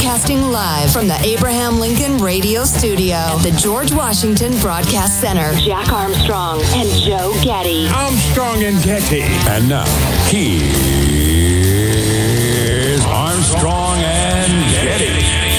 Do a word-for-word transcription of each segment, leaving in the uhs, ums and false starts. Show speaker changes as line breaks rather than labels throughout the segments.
Broadcasting live from the Abraham Lincoln Radio Studio at the George Washington Broadcast Center. Jack Armstrong and Joe Getty.
Armstrong and Getty.
And now, here's Armstrong and Getty.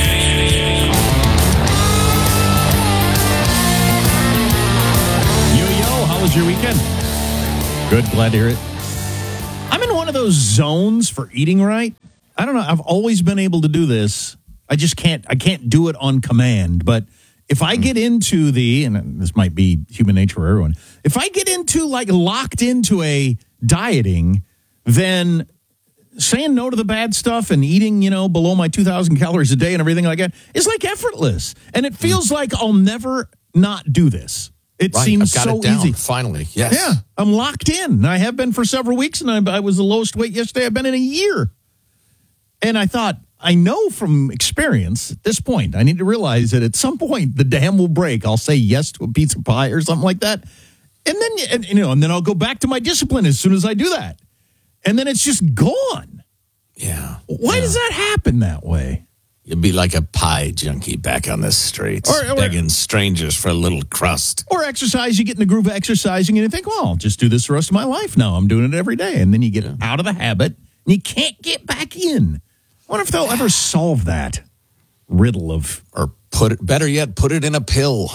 Yo, yo, how was your weekend? Good, glad to hear it. I'm in one of those zones for eating right. I don't know. I've always been able to do this. I just can't. I can't do it on command. But if I get into the, and this might be human nature for everyone, if I get into like locked into a dieting, then saying no to the bad stuff and eating, you know, below my two thousand calories a day and everything like that is like effortless. And it feels like I'll never not do this. It
right,
seems
I've got
so
it down,
easy.
Finally, yes.
Yeah, I'm locked in. I have been for several weeks, and I, I was the lowest weight yesterday I've been in a year. And I thought, I know from experience at this point, I need to realize that at some point the dam will break. I'll say yes to a pizza pie or something like that. And then, and, you know, and then I'll go back to my discipline as soon as I do that. And then it's just gone.
Yeah.
Why
yeah.
does that happen that way?
You'd be like a pie junkie back on the streets,
Or- or-
begging strangers for a little crust.
Or exercise, you get in the groove of exercising and you think, well, I'll just do this the rest of my life now. I'm doing it every day. And then you get
Yeah.
out of the habit and you can't get back in. I wonder if they'll ever solve that riddle of...
Or put it, better yet, put it in a pill.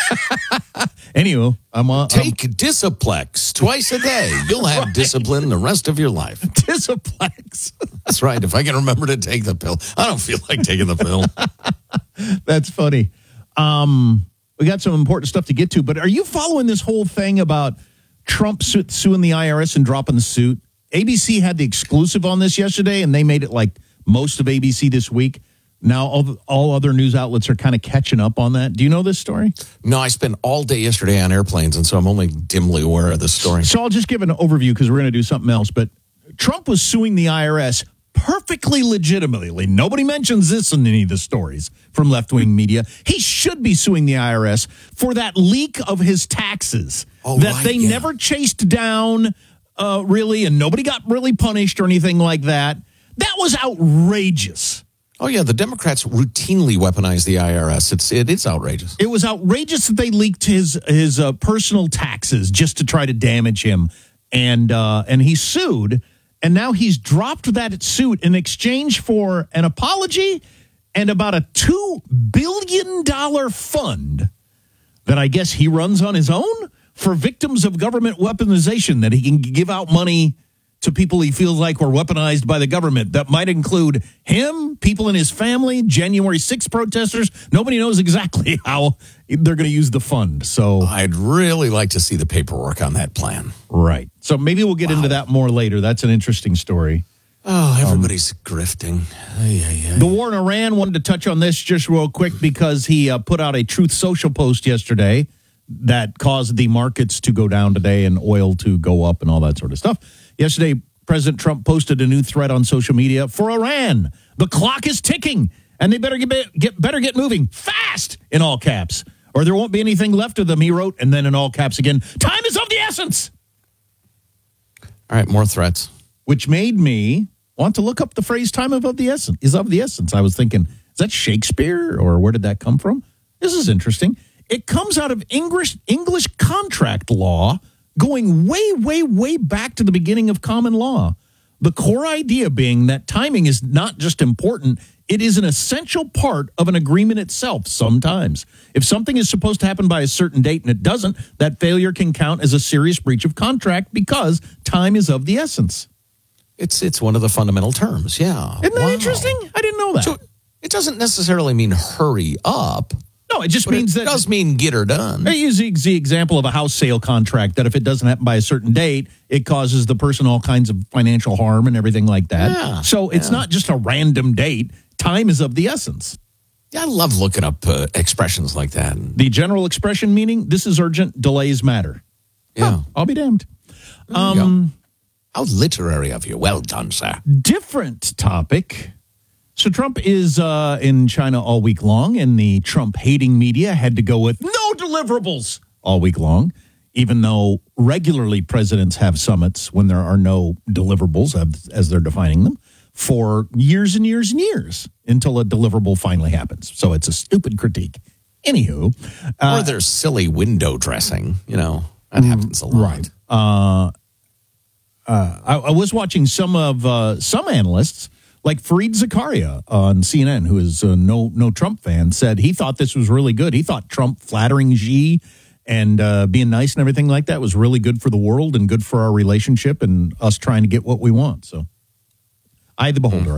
Anywho, I'm on...
Take Disciplex twice a day. You'll have
Right.
discipline the rest of your life.
Disciplex.
That's right. If I can remember to take the pill. I don't feel like taking the pill.
That's funny. Um, we got some important stuff to get to, but are you following this whole thing about Trump su- suing the I R S and dropping the suit? A B C had the exclusive on this yesterday, and they made it like most of A B C this week. Now all, all other news outlets are kind of catching up on that. Do you know this story?
No, I spent all day yesterday on airplanes, and so I'm only dimly aware of the story.
So I'll just give an overview because we're going to do something else. But Trump was suing the I R S perfectly legitimately. Nobody mentions this in any of the stories from left-wing media. He should be suing the I R S for that leak of his taxes
Oh,
that
right,
they
yeah.
never chased down, uh, really, and nobody got really punished or anything like that. That was outrageous.
Oh, yeah, the Democrats routinely weaponize the I R S. It's it, it's outrageous.
It was outrageous that they leaked his his uh, personal taxes just to try to damage him, and uh, and he sued, and now he's dropped that suit in exchange for an apology and about a two billion dollar fund that I guess he runs on his own for victims of government weaponization, that he can give out money to people he feels like were weaponized by the government. That might include him, people in his family, January sixth protesters. Nobody knows exactly how they're going to use the fund. So,
I'd really like to see the paperwork on that plan.
right. So maybe we'll get
Wow.
into that more later. That's an interesting story.
Oh, everybody's grifting. Ay, ay, ay.
The war in Iran, wanted to touch on this just real quick because he uh, put out a Truth Social post yesterday that caused the markets to go down today and oil to go up and all that sort of stuff. Yesterday, President Trump posted a new threat on social media for Iran. The clock is ticking, and they better get, get better get moving fast, in all caps, or there won't be anything left of them, he wrote, and then in all caps again, time is of the essence.
All right, more threats.
Which made me want to look up the phrase time of the essence is of the essence. I was thinking, is that Shakespeare, or where did that come from? This is interesting. It comes out of English English contract law, going way, way, way back to the beginning of common law. The core idea being that timing is not just important, it is an essential part of an agreement itself sometimes. If something is supposed to happen by a certain date and it doesn't, that failure can count as a serious breach of contract because time is of the essence.
It's it's one of the fundamental terms, yeah.
Isn't that
Wow.
interesting? I didn't know that.
So it doesn't necessarily mean hurry up.
No, it just
But
means
it
that...
does mean get her done.
I use the the example of a house sale contract that if it doesn't happen by a certain date, it causes the person all kinds of financial harm and everything like that.
Yeah,
so it's
yeah.
not just a random date. Time is of the essence.
Yeah, I love looking up uh, expressions like that.
The general expression meaning, this is urgent, delays matter.
Yeah.
Oh, I'll be damned.
There you
Um,
How literary of you. Well done, sir.
different topic. So Trump is uh, in China all week long, and the Trump-hating media had to go with no deliverables all week long, even though regularly presidents have summits when there are no deliverables, as they're defining them. for years and years and years until a deliverable finally happens. So it's a stupid critique. Anywho. Uh,
or there's silly window dressing, you know, that happens a lot.
Right. Uh, uh, I, I was watching some of uh, some analysts, like Fareed Zakaria on C N N, who is a no no Trump fan, said he thought this was really good. He thought Trump flattering Xi and uh, being nice and everything like that was really good for the world and good for our relationship and us trying to get what we want. So, I the beholder.